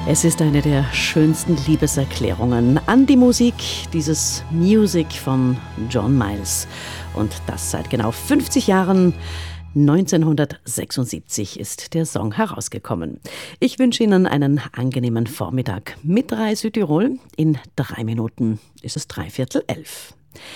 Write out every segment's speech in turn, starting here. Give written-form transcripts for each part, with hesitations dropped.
Es ist eine der schönsten Liebeserklärungen an die Musik, dieses Music von John Miles. Und das seit genau 50 Jahren. 1976 ist der Song herausgekommen. Ich wünsche Ihnen einen angenehmen Vormittag mit 3 Südtirol. In 3 Minuten ist es 11:45.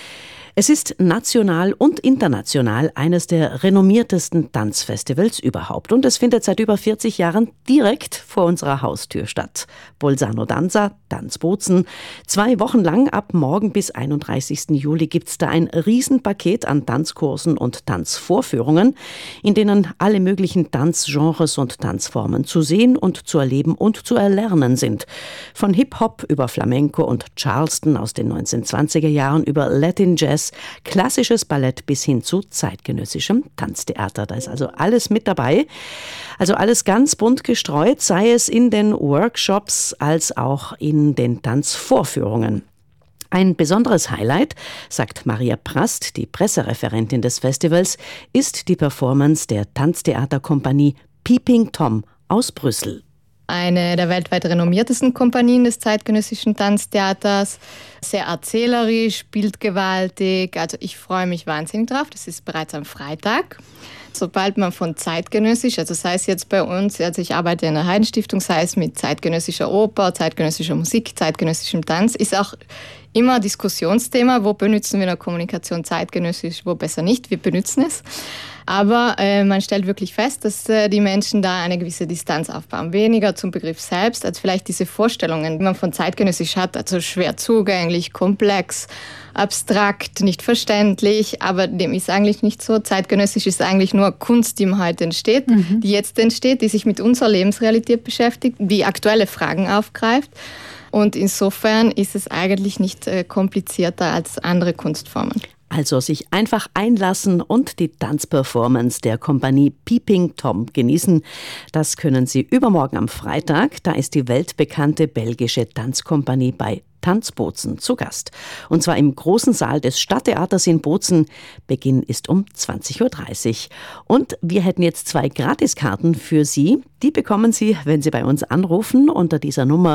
Es ist national und international eines der renommiertesten Tanzfestivals überhaupt. Und es findet seit über 40 Jahren direkt vor unserer Haustür statt. Bolzano Danza, Tanz Bozen. 2 Wochen lang, ab morgen bis 31. Juli, gibt es da ein Riesenpaket an Tanzkursen und Tanzvorführungen, in denen alle möglichen Tanzgenres und Tanzformen zu sehen und zu erleben und zu erlernen sind. Von Hip-Hop über Flamenco und Charleston aus den 1920er Jahren über Latin Jazz, klassisches Ballett bis hin zu zeitgenössischem Tanztheater. Da ist also alles mit dabei. Also alles ganz bunt gestreut, sei es in den Workshops als auch in den Tanzvorführungen. Ein besonderes Highlight, sagt Maria Prast, die Pressereferentin des Festivals, ist die Performance der Tanztheaterkompanie Peeping Tom aus Brüssel. Eine der weltweit renommiertesten Kompanien des zeitgenössischen Tanztheaters. Sehr erzählerisch, bildgewaltig. Also ich freue mich wahnsinnig drauf. Das ist bereits am Freitag. Sobald man von zeitgenössisch, also sei es jetzt bei uns, also ich arbeite in der Haydn-Stiftung, sei es mit zeitgenössischer Oper, zeitgenössischer Musik, zeitgenössischem Tanz, ist auch immer ein Diskussionsthema. Wo benutzen wir in der Kommunikation zeitgenössisch, wo besser nicht? Wir benutzen es. Aber man stellt wirklich fest, dass die Menschen da eine gewisse Distanz aufbauen. Weniger zum Begriff selbst, als vielleicht diese Vorstellungen, die man von zeitgenössisch hat, also schwer zugänglich, komplex, abstrakt, nicht verständlich. Aber dem ist eigentlich nicht so. Zeitgenössisch ist eigentlich nur Kunst, die heute entsteht, die jetzt entsteht, die sich mit unserer Lebensrealität beschäftigt, die aktuelle Fragen aufgreift. Und insofern ist es eigentlich nicht komplizierter als andere Kunstformen. Also sich einfach einlassen und die Tanzperformance der Kompanie Peeping Tom genießen. Das können Sie übermorgen am Freitag. Da ist die weltbekannte belgische Tanzkompanie bei Tanz Bozen zu Gast. Und zwar im großen Saal des Stadttheaters in Bozen. Beginn ist um 20:30 Uhr. Und wir hätten jetzt 2 Gratiskarten für Sie. Die bekommen Sie, wenn Sie bei uns anrufen, unter dieser Nummer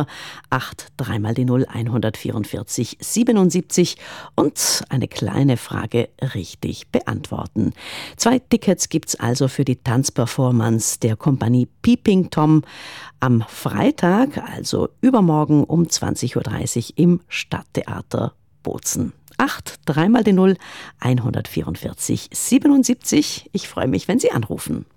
83x0 144 77 und eine kleine Frage richtig beantworten. 2 Tickets gibt's also für die Tanzperformance der Kompanie Peeping Tom am Freitag, also übermorgen um 20:30 Uhr im Stadttheater Bozen. 83x0 144 77. Ich freue mich, wenn Sie anrufen.